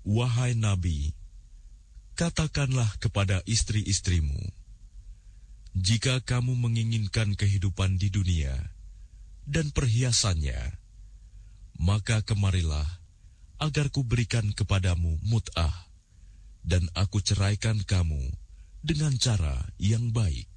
Wahai Nabi, katakanlah kepada istri-istrimu, jika kamu menginginkan kehidupan di dunia dan perhiasannya, maka kemarilah agar kuberikan kepadamu mut'ah, dan aku ceraikan kamu dengan cara yang baik.